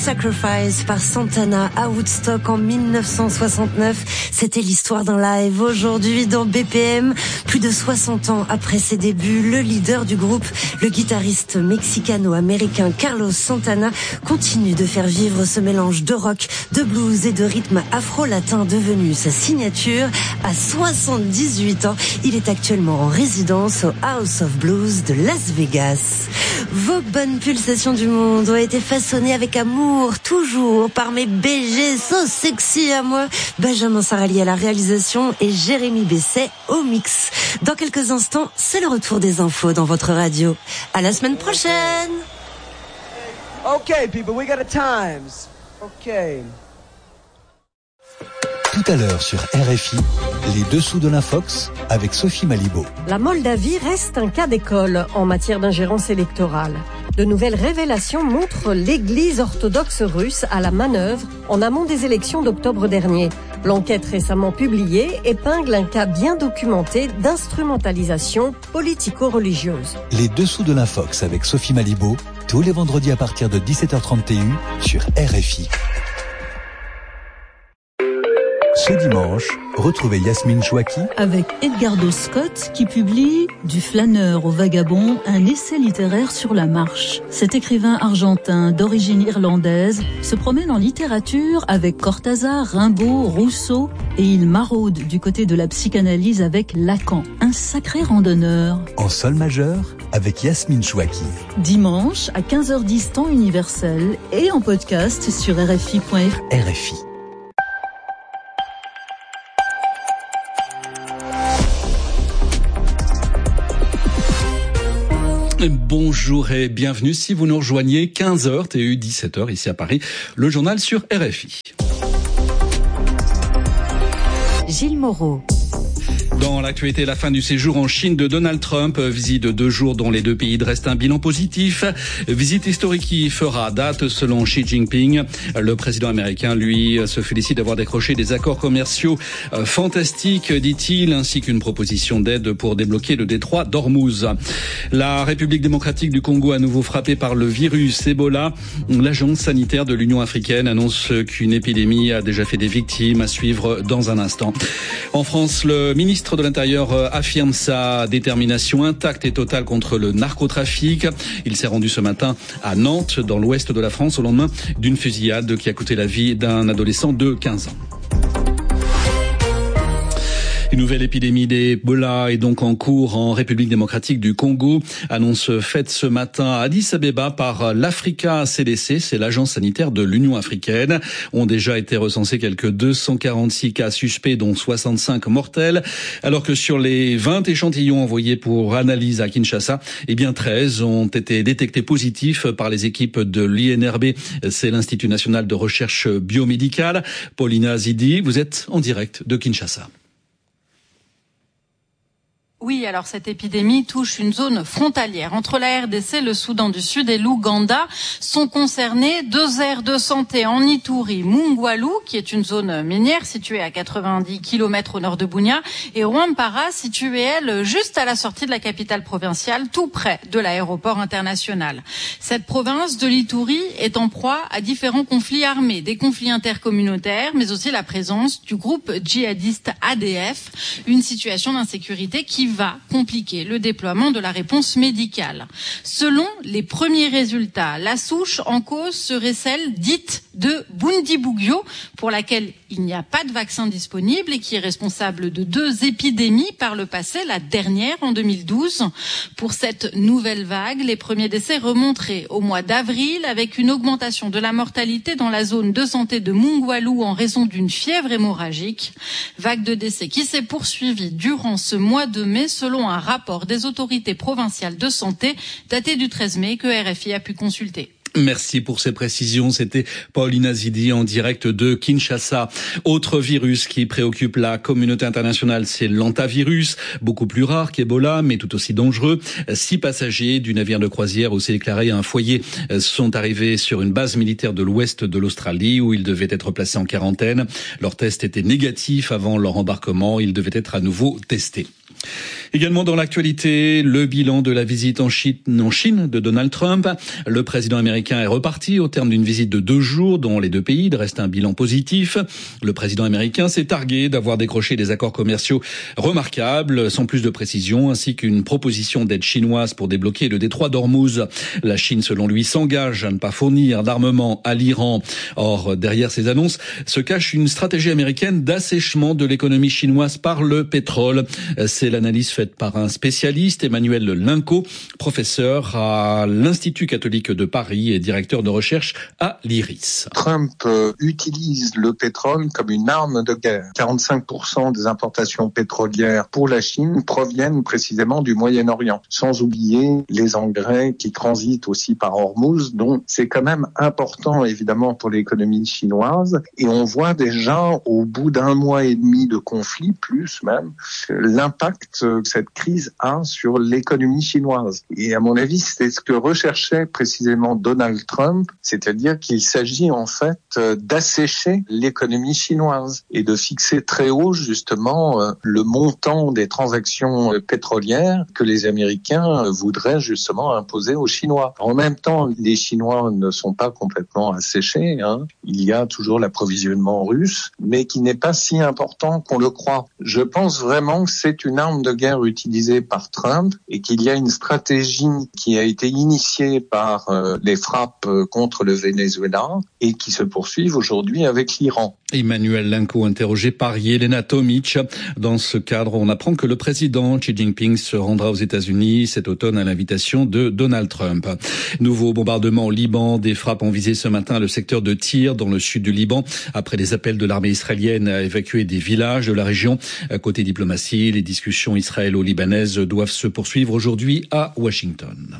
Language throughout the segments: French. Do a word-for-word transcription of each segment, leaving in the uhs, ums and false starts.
Sacrifice par Santana à Woodstock en dix-neuf cent soixante-neuf. C'était l'histoire d'un live. Aujourd'hui, dans B P M, plus de soixante ans après ses débuts, le leader du groupe, le guitariste mexicano-américain Carlos Santana, continue de faire vivre ce mélange de rock, de blues et de rythme afro-latin devenu sa signature. À soixante-dix-huit ans, il est actuellement en résidence au House of Blues de Las Vegas. Vos bonnes pulsations du monde ont été façonnées avec amour, toujours par mes B G so sexy à moi. Benjamin Sarali à la réalisation et Jérémy Besset au mix. Dans quelques instants, c'est le retour des infos dans votre radio. À la semaine prochaine. Okay, people, we got a times. Okay. Tout à l'heure sur R F I, les dessous de l'Infox avec Sophie Malibaud. La Moldavie reste un cas d'école en matière d'ingérence électorale. De nouvelles révélations montrent l'Église orthodoxe russe à la manœuvre en amont des élections d'octobre dernier. L'enquête récemment publiée épingle un cas bien documenté d'instrumentalisation politico-religieuse. Les dessous de l'Infox avec Sophie Malibaud, tous les vendredis à partir de dix-sept heures trente T U sur R F I. Ce dimanche, retrouvez Yasmine Chouaki avec Edgardo Scott qui publie Du flâneur au vagabond, un essai littéraire sur la marche. Cet écrivain argentin d'origine irlandaise se promène en littérature avec Cortázar, Rimbaud, Rousseau et il maraude du côté de la psychanalyse avec Lacan. Un sacré randonneur. En sol majeur avec Yasmine Chouaki. Dimanche à quinze heures dix temps universel et en podcast sur R F I point F R. R F I. Bonjour et bienvenue si vous nous rejoignez, quinze heures T U, dix-sept heures ici à Paris, le journal sur R F I. Gilles Moreau. Dans l'actualité, la fin du séjour en Chine de Donald Trump, visite de deux jours dont les deux pays dressent un bilan positif. Visite historique qui fera date selon Xi Jinping. Le président américain, lui, se félicite d'avoir décroché des accords commerciaux fantastiques, dit-il, ainsi qu'une proposition d'aide pour débloquer le détroit d'Ormuz. La République démocratique du Congo à nouveau frappée par le virus Ebola. L'agence sanitaire de l'Union africaine annonce qu'une épidémie a déjà fait des victimes, à suivre dans un instant. En France, le ministre de l'Intérieur affirme sa détermination intacte et totale contre le narcotrafic. Il s'est rendu ce matin à Nantes, dans l'ouest de la France, au lendemain d'une fusillade qui a coûté la vie d'un adolescent de quinze ans. Une nouvelle épidémie d'Ebola est donc en cours en République démocratique du Congo. Annonce faite ce matin à Addis Abeba par l'Africa C D C, c'est l'agence sanitaire de l'Union africaine. Ont déjà été recensés quelques deux cent quarante-six cas suspects, dont soixante-cinq mortels, alors que sur les vingt échantillons envoyés pour analyse à Kinshasa, eh bien treize ont été détectés positifs par les équipes de l'I N R B, c'est l'Institut national de recherche biomédicale. Paulina Zidi, vous êtes en direct de Kinshasa. Oui, alors cette épidémie touche une zone frontalière. Entre la R D C, le Soudan du Sud et l'Ouganda sont concernés deux aires de santé en Ituri, Mungwalu, qui est une zone minière située à quatre-vingt-dix kilomètres au nord de Bunia, et Rwampara, située, elle, juste à la sortie de la capitale provinciale, tout près de l'aéroport international. Cette province de l'Ituri est en proie à différents conflits armés, des conflits intercommunautaires, mais aussi la présence du groupe djihadiste A D F, une situation d'insécurité qui va compliquer le déploiement de la réponse médicale. Selon les premiers résultats, la souche en cause serait celle dite de Bundibugyo, pour laquelle il n'y a pas de vaccin disponible et qui est responsable de deux épidémies par le passé, la dernière en deux mille douze. Pour cette nouvelle vague, les premiers décès remonteraient au mois d'avril avec une augmentation de la mortalité dans la zone de santé de Mungwalu en raison d'une fièvre hémorragique. Vague de décès qui s'est poursuivie durant ce mois de mai selon un rapport des autorités provinciales de santé daté du treize mai que R F I a pu consulter. Merci pour ces précisions. C'était Paulina Zidi en direct de Kinshasa. Autre virus qui préoccupe la communauté internationale, c'est l'hantavirus, beaucoup plus rare qu'Ebola, mais tout aussi dangereux. Six passagers du navire de croisière où s'est déclaré un foyer sont arrivés sur une base militaire de l'ouest de l'Australie où ils devaient être placés en quarantaine. Leur test était négatif avant leur embarquement. Ils devaient être à nouveau testés. Également dans l'actualité, le bilan de la visite en Chine, en Chine de Donald Trump. Le président américain est reparti au terme d'une visite de deux jours dont les deux pays restent un bilan positif. Le président américain s'est targué d'avoir décroché des accords commerciaux remarquables, sans plus de précision, ainsi qu'une proposition d'aide chinoise pour débloquer le détroit d'Ormuz. La Chine, selon lui, s'engage à ne pas fournir d'armement à l'Iran. Or, derrière ces annonces se cache une stratégie américaine d'assèchement de l'économie chinoise par le pétrole. C'est l'analyse faite par un spécialiste, Emmanuel Linco, professeur à l'Institut catholique de Paris et directeur de recherche à l'I R I S. Trump euh, utilise le pétrole comme une arme de guerre. quarante-cinq pour cent des importations pétrolières pour la Chine proviennent précisément du Moyen-Orient. Sans oublier les engrais qui transitent aussi par Hormuz, donc c'est quand même important évidemment pour l'économie chinoise. Et on voit déjà au bout d'un mois et demi de conflit, plus même, l'impact que cette crise a sur l'économie chinoise. Et à mon avis, c'est ce que recherchait précisément Donald Trump, c'est-à-dire qu'il s'agit en fait d'assécher l'économie chinoise et de fixer très haut justement le montant des transactions pétrolières que les Américains voudraient justement imposer aux Chinois. En même temps, les Chinois ne sont pas complètement asséchés, hein. Il y a toujours l'approvisionnement russe, mais qui n'est pas si important qu'on le croit. Je pense vraiment que c'est une arme de guerre utilisée par Trump et qu'il y a une stratégie qui a été initiée par euh, les frappes contre le Venezuela et qui se poursuivent aujourd'hui avec l'Iran. Emmanuel Linco, interrogé par Yelena Tomic. Dans ce cadre, on apprend que le président Xi Jinping se rendra aux États-Unis cet automne à l'invitation de Donald Trump. Nouveau bombardement au Liban, des frappes ont visé ce matin le secteur de Tyr dans le sud du Liban après les appels de l'armée israélienne à évacuer des villages de la région. Côté diplomatie, les discussions israélo-libanaises doivent se poursuivre aujourd'hui à Washington.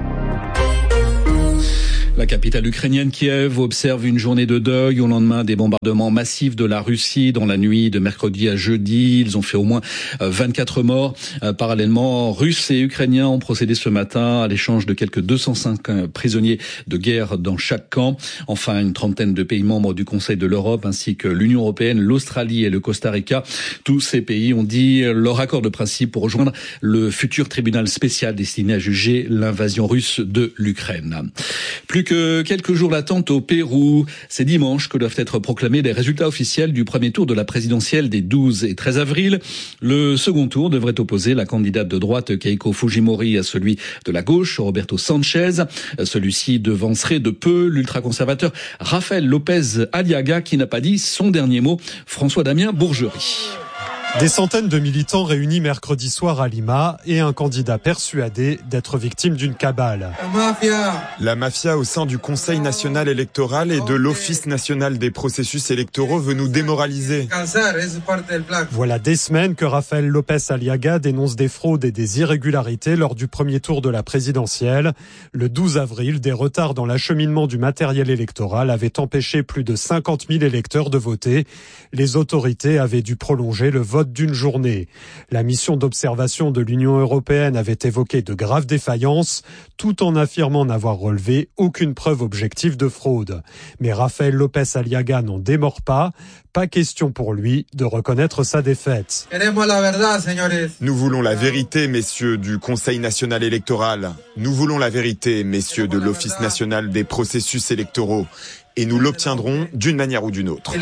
La capitale ukrainienne Kiev observe une journée de deuil au lendemain des bombardements massifs de la Russie dans la nuit de mercredi à jeudi. Ils ont fait au moins vingt-quatre morts. Parallèlement, Russes et Ukrainiens ont procédé ce matin à l'échange de quelques deux cent cinq prisonniers de guerre dans chaque camp. Enfin, une trentaine de pays membres du Conseil de l'Europe ainsi que l'Union européenne, l'Australie et le Costa Rica. Tous ces pays ont dit leur accord de principe pour rejoindre le futur tribunal spécial destiné à juger l'invasion russe de l'Ukraine. Plus que quelques jours d'attente au Pérou. C'est dimanche que doivent être proclamés les résultats officiels du premier tour de la présidentielle des douze et treize avril. Le second tour devrait opposer la candidate de droite Keiko Fujimori à celui de la gauche Roberto Sanchez. Celui-ci devancerait de peu l'ultraconservateur Rafael López Aliaga qui n'a pas dit son dernier mot. François-Damien Bourgerie. Des centaines de militants réunis mercredi soir à Lima et un candidat persuadé d'être victime d'une cabale. La mafia. La mafia au sein du Conseil national électoral et de l'Office national des processus électoraux veut nous démoraliser. Voilà des semaines que Rafael López Aliaga dénonce des fraudes et des irrégularités lors du premier tour de la présidentielle. Le douze avril, des retards dans l'acheminement du matériel électoral avaient empêché plus de cinquante mille électeurs de voter. Les autorités avaient dû prolonger le vote d'une journée. La mission d'observation de l'Union européenne avait évoqué de graves défaillances, tout en affirmant n'avoir relevé aucune preuve objective de fraude. Mais Rafael López Aliaga n'en démord pas. Pas question pour lui de reconnaître sa défaite. Nous voulons la vérité, messieurs du Conseil national électoral. Nous voulons la vérité, messieurs de l'Office national des processus électoraux. Et nous l'obtiendrons d'une manière ou d'une autre.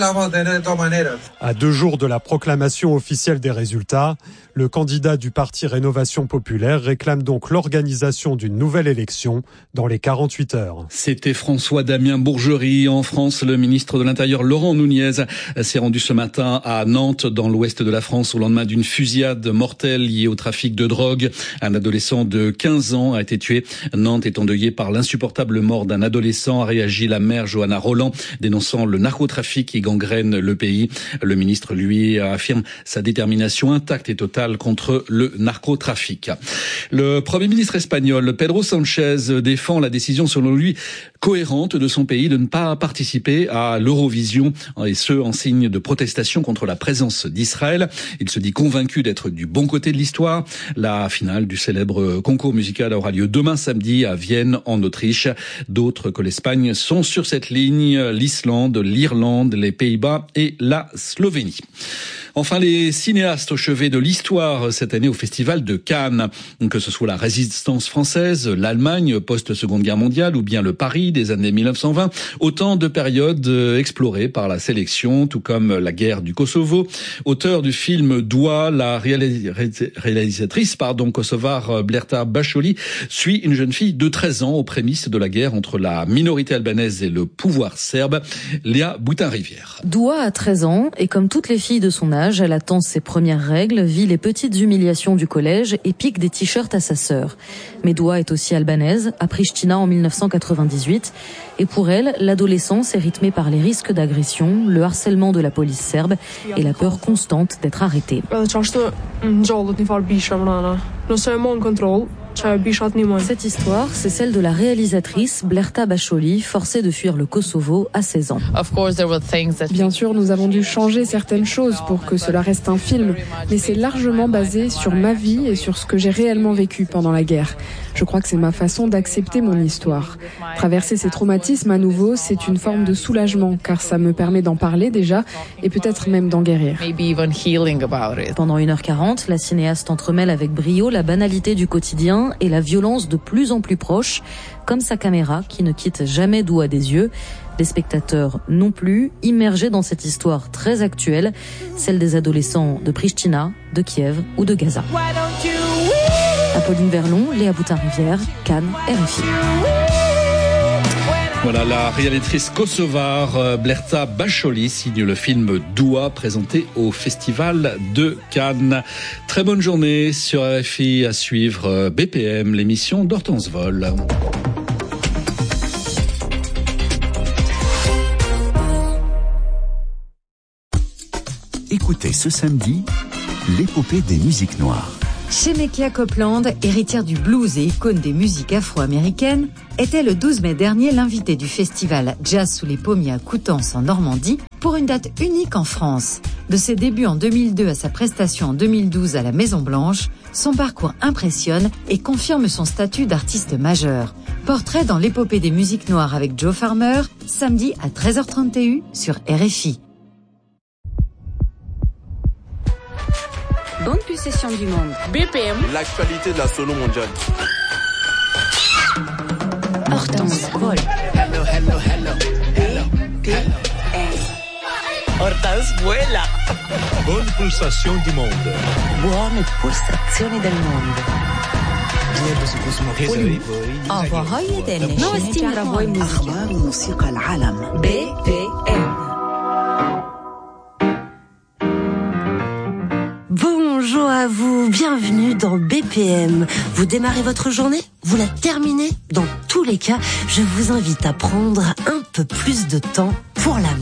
À deux jours de la proclamation officielle des résultats, le candidat du parti Rénovation Populaire réclame donc l'organisation d'une nouvelle élection dans les quarante-huit heures. C'était François-Damien Bourgerie. En France, le ministre de l'Intérieur Laurent Nunez s'est rendu ce matin à Nantes, dans l'ouest de la France, au lendemain d'une fusillade mortelle liée au trafic de drogue. Un adolescent de quinze ans a été tué. Nantes est endeuillée par l'insupportable mort d'un adolescent, a réagi la mère Johanna Roland, dénonçant le narcotrafic qui gangrène le pays. Le ministre, lui, affirme sa détermination intacte et totale contre le narcotrafic. Le Premier ministre espagnol, Pedro Sánchez, défend la décision, selon lui, cohérente de son pays de ne pas participer à l'Eurovision, et ce, en signe de protestation contre la présence d'Israël. Il se dit convaincu d'être du bon côté de l'histoire. La finale du célèbre concours musical aura lieu demain samedi à Vienne, en Autriche. D'autres que l'Espagne sont sur cette ligne, l'Islande, l'Irlande, les Pays-Bas et la Slovénie. Enfin, les cinéastes au chevet de l'histoire cette année au Festival de Cannes. Que ce soit la résistance française, l'Allemagne post-seconde guerre mondiale ou bien le Paris des années mille neuf cent vingt. Autant de périodes explorées par la sélection, tout comme la guerre du Kosovo. Auteur du film Doua, la réalis- réalisatrice pardon, kosovare Blerta Bacholi suit une jeune fille de treize ans aux prémices de la guerre entre la minorité albanaise et le pouvoir serbe. Léa Boutin-Rivière. Doua a treize ans et comme toutes les filles de son âge, elle attend ses premières règles, vit les petites humiliations du collège et pique des t-shirts à sa sœur. Mais Doua est aussi albanaise, à Pristina en mille neuf cent quatre-vingt-dix-huit. Et pour elle, l'adolescence est rythmée par les risques d'agression, le harcèlement de la police serbe et la peur constante d'être arrêtée. Cette histoire, c'est celle de la réalisatrice Blerta Bacholi, forcée de fuir le Kosovo à seize ans. Bien sûr, nous avons dû changer certaines choses pour que cela reste un film, mais c'est largement basé sur ma vie et sur ce que j'ai réellement vécu pendant la guerre. Je crois que c'est ma façon d'accepter mon histoire. Traverser ces traumatismes à nouveau, c'est une forme de soulagement, car ça me permet d'en parler déjà, et peut-être même d'en guérir. Pendant une heure quarante, la cinéaste entremêle avec brio la banalité du quotidien et la violence de plus en plus proche, comme sa caméra qui ne quitte jamais Doua des yeux. Les spectateurs non plus, immergés dans cette histoire très actuelle, celle des adolescents de Pristina, de Kiev ou de Gaza. Apolline Verlon, Léa Boutin-Rivière, Cannes, R F I. Voilà, la réalisatrice kosovare Blerta Bacholi signe le film Doua, présenté au Festival de Cannes. Très bonne journée sur R F I, à suivre B P M, l'émission d'Hortense Vol. Écoutez ce samedi, l'épopée des musiques noires. Shemekia Copeland, héritière du blues et icône des musiques afro-américaines, était le douze mai dernier l'invitée du festival Jazz sous les pommiers à Coutances en Normandie pour une date unique en France. De ses débuts en deux mille deux à sa prestation en deux mille douze à la Maison Blanche, son parcours impressionne et confirme son statut d'artiste majeur. Portrait dans l'épopée des musiques noires avec Joe Farmer, samedi à treize heures trente sur R F I. Bonne possession du monde. B P M. L'actualité de la solo mondiale. Hortense Vol. Hello, hello, hello. Hello. B P M. Hortense vuela. Bonne pulsation du monde. Buone pulsazioni del mondo. نوستي ربوي أخبار موسيقى العالم. B P M. Bonjour à vous, bienvenue dans B P M. Vous démarrez votre journée? Vous la terminez? Dans tous les cas, je vous invite à prendre un peu plus de temps pour la